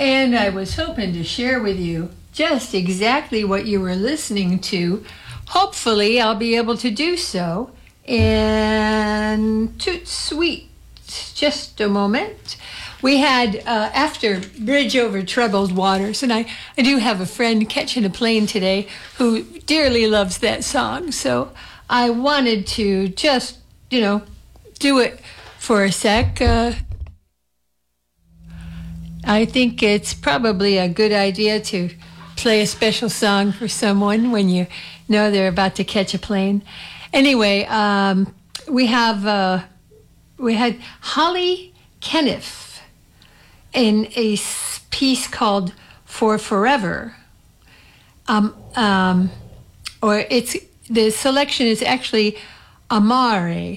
And I was hoping to share with you just exactly what you were listening to. Hopefully, I'll be able to do so. And toot sweet, just a moment. We had, after Bridge Over Troubled Waters, and I do have a friend catching a plane today who dearly loves that song. So I wanted to just, do it for a sec. I think it's probably a good idea to play a special song for someone when you know they're about to catch a plane. Anyway, we had Holly Kenneth in a piece called "For Forever," or the selection is actually Amare,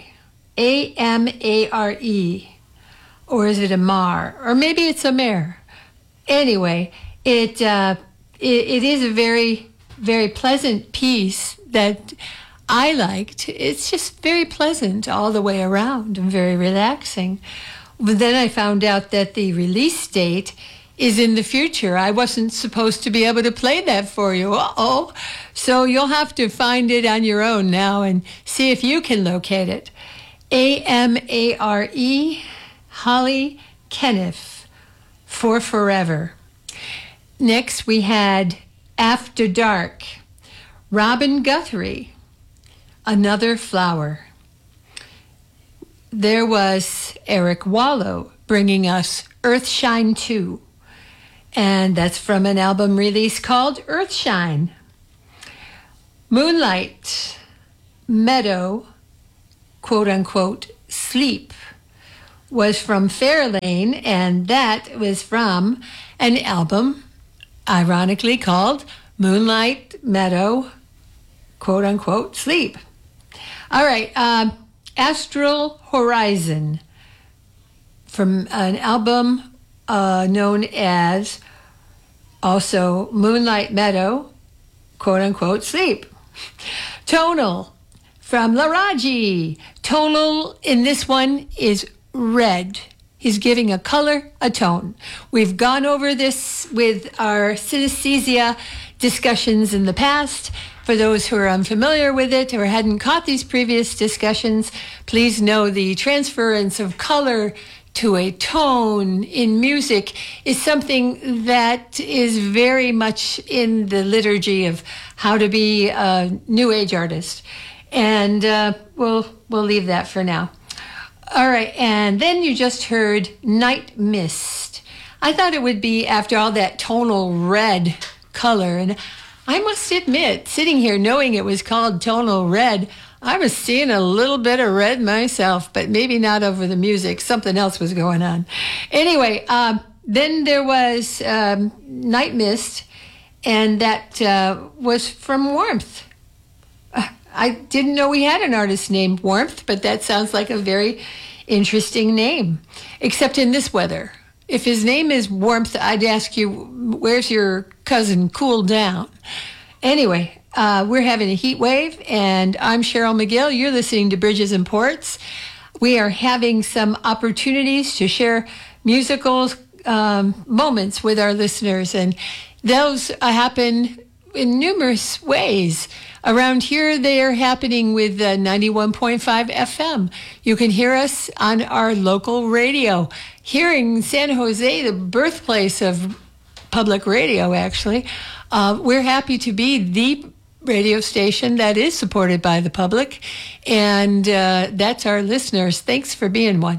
Amare. Or is it a mar? Or maybe it's a mare. Anyway, it is a very, very pleasant piece that I liked. It's just very pleasant all the way around and very relaxing. But then I found out that the release date is in the future. I wasn't supposed to be able to play that for you. Uh-oh. So you'll have to find it on your own now and see if you can locate it. Amare, Holly Kenneth, For Forever. Next, we had After Dark, Robin Guthrie, Another Flower. There was Eric Wallow bringing us Earthshine 2, and that's from an album release called Earthshine. Moonlight Meadow, quote-unquote, Sleep, was from Fairlane, and that was from an album ironically called Moonlight Meadow, quote-unquote, Sleep. All right, Astral Horizon, from an album known as also Moonlight Meadow, quote-unquote, Sleep. Tonal, from Laraji. Tonal in this one is red. He's giving a color, a tone. We've gone over this with our synesthesia discussions in the past. For those who are unfamiliar with it or hadn't caught these previous discussions, please know the transference of color to a tone in music is something that is very much in the liturgy of how to be a New Age artist. And we'll leave that for now. All right, and then you just heard Night Mist. I thought it would be after all that tonal red color, and I must admit, sitting here knowing it was called tonal red, I was seeing a little bit of red myself, but maybe not over the music. Something else was going on. Anyway, then there was Night Mist, and that was from Warmth. I didn't know we had an artist named Warmth, but that sounds like a very interesting name, except in this weather. If his name is Warmth, I'd ask you, where's your cousin Cool Down? Anyway, we're having a heat wave, and I'm Cheryl McGill. You're listening to Bridges and Ports. We are having some opportunities to share musical moments with our listeners, and those happen in numerous ways. Around here, they are happening with 91.5 FM. You can hear us on our local radio. Here in San Jose, the birthplace of public radio, actually, we're happy to be the radio station that is supported by the public, and that's our listeners. Thanks for being one.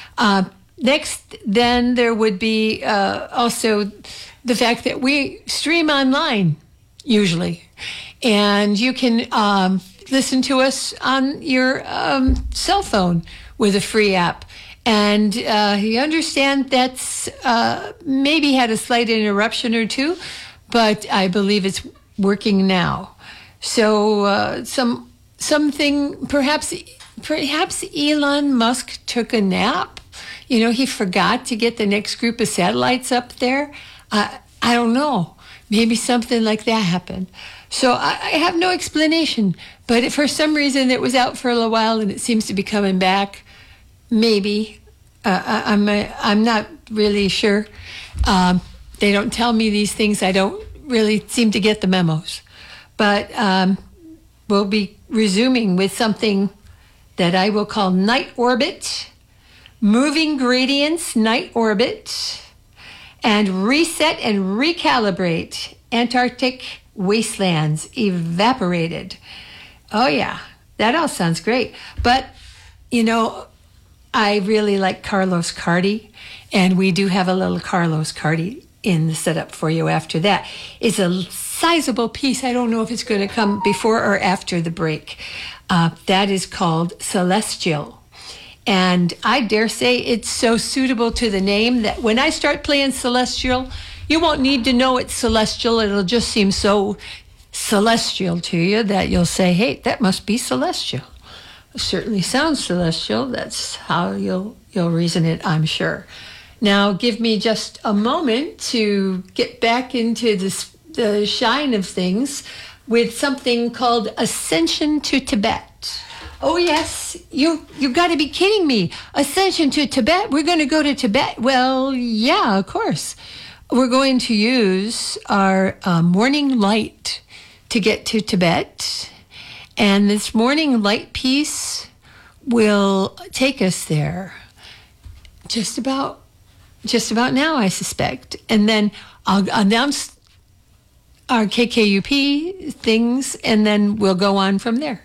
Next, then, there would be also the fact that we stream online, usually. And you can listen to us on your cell phone with a free app. And you understand that's maybe had a slight interruption or two, but I believe it's working now. So something, perhaps Elon Musk took a nap. You know, he forgot to get the next group of satellites up there. I don't know. Maybe something like that happened. So I have no explanation, but for some reason it was out for a little while and it seems to be coming back. Maybe. I'm not really sure. they don't tell me these things, I don't really seem to get the memos. But we'll be resuming with something that I will call Night Orbit, Moving Gradients, Night Orbit, and Reset and Recalibrate, Antarctic Wastelands Evaporated. Oh yeah, that all sounds great. But, you know, I really like Carlos Cardi, and we do have a little Carlos Cardi in the setup for you after that. It's a sizable piece. I don't know if it's going to come before or after the break. That is called Celestial. And I dare say it's so suitable to the name that when I start playing Celestial, you won't need to know it's celestial. It'll just seem so celestial to you that you'll say, hey, that must be celestial. It certainly sounds celestial. That's how you'll reason it, I'm sure. Now, give me just a moment to get back into the shine of things with something called Ascension to Tibet. Oh, yes, you got to be kidding me. Ascension to Tibet? We're going to go to Tibet? Well, yeah, of course. We're going to use our morning light to get to Tibet. And this morning light piece will take us there just about now, I suspect. And then I'll announce our KKUP things, and then we'll go on from there.